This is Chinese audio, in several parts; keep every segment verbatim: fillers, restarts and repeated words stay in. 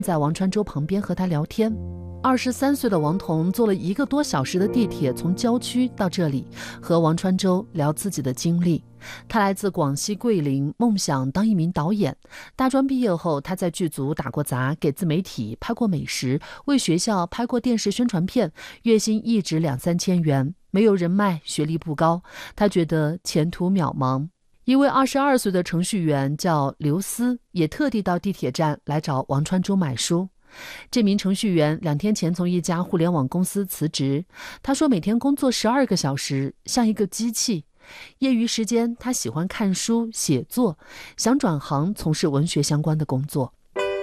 在王川洲旁边和他聊天。二十三岁的王彤坐了一个多小时的地铁从郊区到这里，和王川洲聊自己的经历。他来自广西桂林，梦想当一名导演。大专毕业后，他在剧组打过杂，给自媒体拍过美食，为学校拍过电视宣传片，月薪一直两三千元，没有人脉，学历不高，他觉得前途渺茫。一位二十二岁的程序员叫刘思，也特地到地铁站来找王川洲买书。这名程序员两天前从一家互联网公司辞职，他说每天工作十二个小时，像一个机器。业余时间他喜欢看书写作，想转行从事文学相关的工作。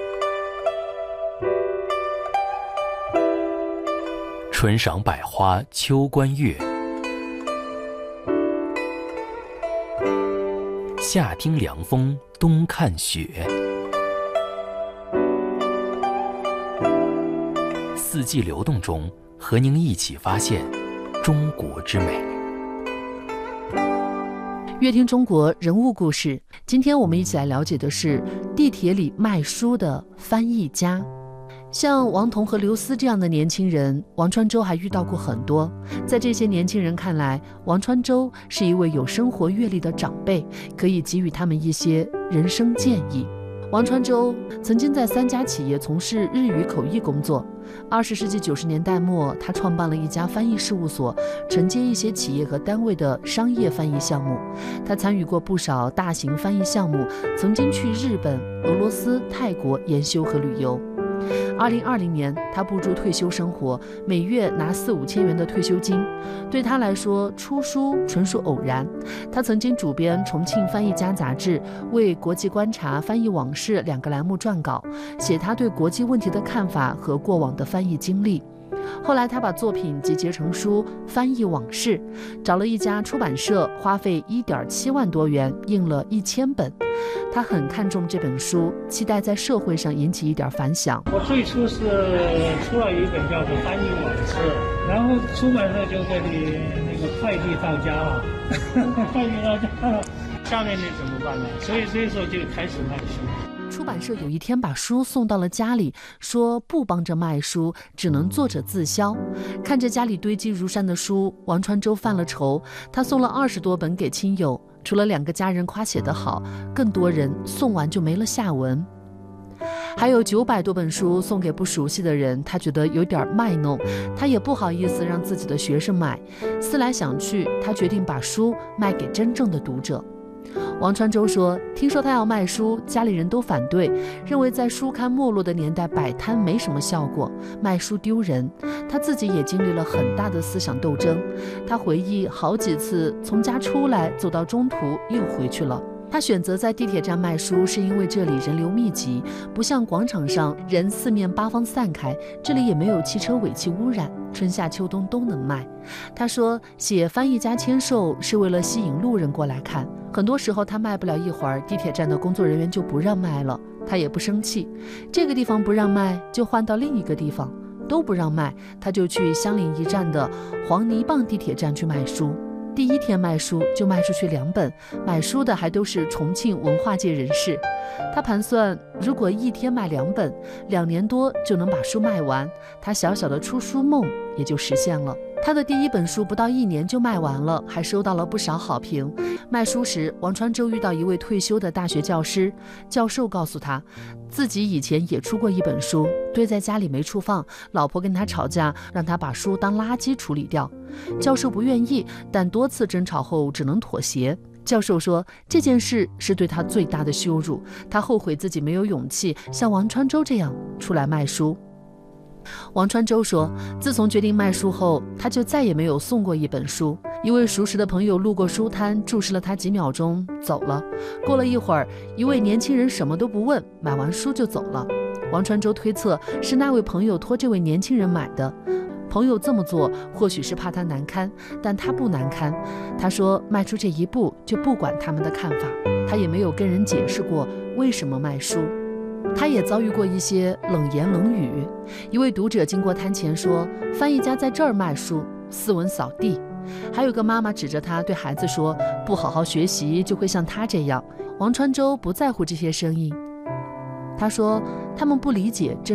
春赏百花，秋观月，夏听凉风，冬看雪。四季流动中，和您一起发现中国之美。 乐听中国人物故事，今天我们一起来了解的是地铁里卖书的翻译家。像王彤和刘思这样的年轻人，王川洲还遇到过很多。在这些年轻人看来，王川洲是一位有生活阅历的长辈，可以给予他们一些人生建议。王川洲曾经在三家企业从事日语口译工作。二十世纪九十年代末，他创办了一家翻译事务所，承接一些企业和单位的商业翻译项目。他参与过不少大型翻译项目，曾经去日本、俄罗斯、泰国研修和旅游。二零二零年，他步入退休生活，每月拿四五千元的退休金。对他来说，出书纯属偶然。他曾经主编《重庆翻译家》杂志，为《国际观察》《翻译往事》两个栏目撰稿，写他对国际问题的看法和过往的翻译经历。后来他把作品集结成书《翻译往事》，找了一家出版社，花费一点七万多元印了一千本。他很看重这本书，期待在社会上引起一点反响。 我最初是出了一本叫做《翻译往事》，然后出版社就给你那个快递到家了，快递到家了，下面你怎么办呢？所以这时候就开始卖书。 出版社有一天把书送到了家里，说不帮着卖书，只能作者自销。看着家里堆积如山的书，王川洲犯了愁。他送了二十多本给亲友，除了两个家人夸写得好，更多人送完就没了下文。还有九百多本书送给不熟悉的人，他觉得有点卖弄，他也不好意思让自己的学生买。思来想去，他决定把书卖给真正的读者。王川洲说，听说他要卖书，家里人都反对，认为在书刊没落的年代摆摊没什么效果，卖书丢人。他自己也经历了很大的思想斗争。他回忆好几次从家出来，走到中途又回去了。他选择在地铁站卖书，是因为这里人流密集，不像广场上人四面八方散开，这里也没有汽车尾气污染，春夏秋冬都能卖。他说，写翻译家签售是为了吸引路人过来看，很多时候他卖不了一会儿，地铁站的工作人员就不让卖了，他也不生气，这个地方不让卖就换到另一个地方，都不让卖，他就去相邻一站的黄泥棒地铁站去卖书。第一天卖书就卖出去两本，买书的还都是重庆文化界人士。他盘算，如果一天卖两本，两年多就能把书卖完，他小小的出书梦也就实现了。他的第一本书不到一年就卖完了，还收到了不少好评。卖书时，王川洲遇到一位退休的大学教师，教授告诉他，自己以前也出过一本书，堆在家里没处放，老婆跟他吵架，让他把书当垃圾处理掉。教授不愿意，但多次争吵后只能妥协。教授说，这件事是对他最大的羞辱，他后悔自己没有勇气像王川洲这样出来卖书。王川洲说，自从决定卖书后，他就再也没有送过一本书。一位熟识的朋友路过书摊，注视了他几秒钟走了。过了一会儿，一位年轻人什么都不问，买完书就走了。王川洲推测是那位朋友托这位年轻人买的。朋友这么做或许是怕他难堪，但他不难堪。他说，迈出这一步就不管他们的看法，他也没有跟人解释过为什么卖书。他也遭遇过一些冷言冷语。一位读者经过摊前说，翻译家在这儿卖书，斯文扫地。还有个妈妈指着他对孩子说，不好好学习就会像他这样。王川洲不在乎这些声音，他说，他们不理解这